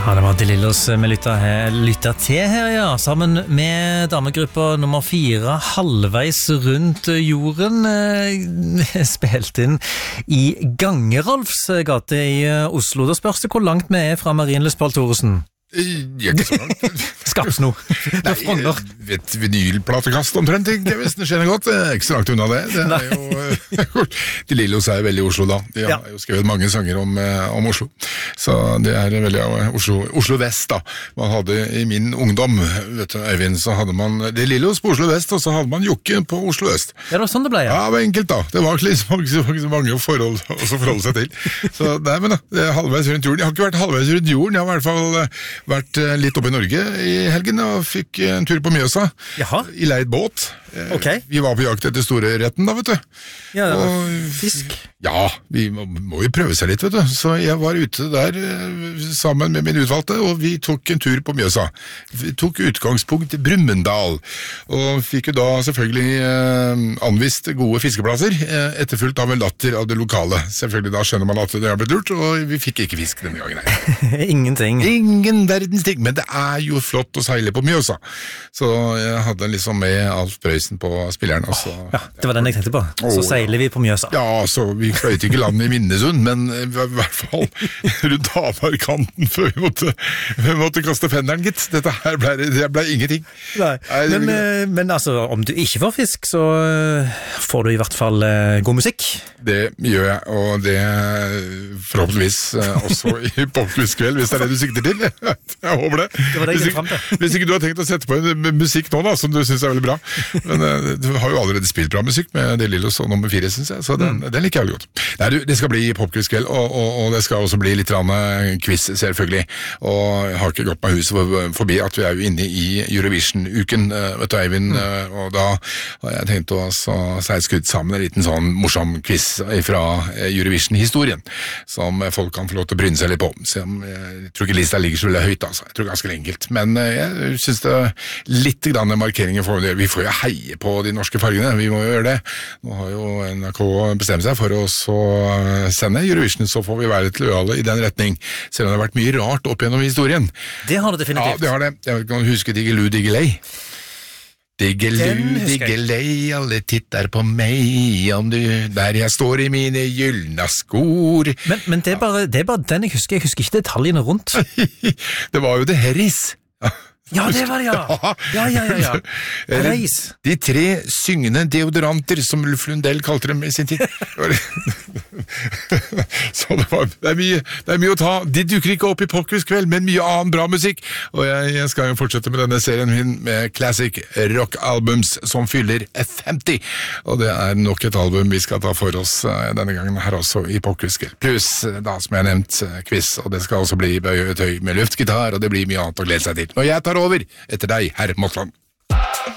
Ja, det var De Lillos vi lytta til her, ja. Sammen med damegruppa nummer 4, halvveis rundt jorden, spilt inn i Gangerolfs gate i Oslo. Da spørs det hvor langt vi fra Marienlyst Paul Thoresen. Ikke så langt. Skarpsno. Nei, vet vinylplatekast omtrent, ikke hvis det skjer godt. Det ikke så langt unna det. Det jo, De Lillos jo veldig Oslo da. De har jo skrevet mange sanger om Oslo. Så det veldig Oslo Vest da. Man hadde i min ungdom, vet du, Øyvind, så hadde man De Lillos på Oslo Vest, og så hadde man Jokke på Oslo Øst. Ja, det var sånn det ble, ja. Ja, det var enkelt da. Det var liksom mange forhold å forholde seg til. Så nei, men da, det halvveis rundt jorden. Jeg har ikke vært halvveis rundt jorden, jeg har i hvert fall vært litt oppe i Norge i helgen og fikk en tur på Mjøsa. Jaha. I leid båt. Okay. Vi var på jakt etter store retten da, vet du. Ja, det var fisk. Ja, vi må jo prøve seg litt, vet du. Så jeg var ute der sammen med min utvalgte, og vi tok en tur på Mjøsa. Vi tok utgangspunkt i Brumunddal, og fikk jo da selvfølgelig anvist gode fiskeplasser, etterfulgt av en latter av det lokale. Selvfølgelig da skjønner man at det har blitt lurt, og vi fikk ikke fisk denne gangen her. Ingenting. Ingen verdens ting, men det jo flott å seile på Mjøsa. Så jeg hadde liksom med Alf Prøysen på spilleren. Ja, det var den jeg tenkte på. Så seiler vi på Mjøsa. Ja, så vi fløyte ikke land i Minnesund, men i hvert fall rundt Hamarkanten før vi måtte kaste fenderen, gitt. Dette her ble ingenting. Nei, men altså, om du ikke får fisk, så får du i hvert fall god musikk. Det gjør jeg, og det forhåpentligvis også i popquiz-kveld, hvis det det du sikter til. Jeg håper det. Det var det jeg gikk frem til. Hvis ikke du har tenkt å sette på en musikk nå da, som du synes veldig bra. Men du har jo allerede spilt bra musikk med De Lillos og nummer 4, synes jeg, så den liker jeg veldig godt. Nei, det skal bli popquiz-kveld, og det skal også bli litt quiz, selvfølgelig. Og jeg har ikke gått meg huset forbi at vi jo inne i Eurovision-uken, vet du, Eivind, og da har jeg tenkt å skutt sammen en liten sånn morsom quiz fra Eurovision-historien, som folk kan få lov til å bryne seg litt på. Så jeg tror ikke lista ligger så veldig høyt, altså. Jeg tror ganske enkelt. Men jeg synes det litt grann markeringer for det. Vi får jo heie på de norske fargene, vi må jo gjøre det. Nå har jo NRK bestemt seg for å sende Eurovision, så får vi være litt lojale i den retning, selv om det har vært mye rart opp gjennom historien. Det har det definitivt. Ja, det har det. Jeg kan huske Diggiloo Diggiley. Diggiloo Diggiley, alle titter på meg, om du der jeg står i mine gyllne skor. Men det bare den jeg husker ikke detaljene rundt. Det var jo The Harrys. Ja, det var det, ja. Reis. De 3 syngende deodoranter, som Ulf Lundell kalte dem i sin tid. Så det mye å ta. De dukker ikke opp i popquiz-kveld, men mye annen bra musikk. Og jeg skal jo fortsette med denne serien min med classic rock-albums som fyller 50. Og det nok et album vi skal ta for oss denne gangen her også i popquiz-kveld. Pluss, da som jeg har nevnt, quiz, og det skal også bli bøyetøy med luftgitar, og det blir mye annet å glede seg til. Når jeg tar over etter deg, herr Mottland.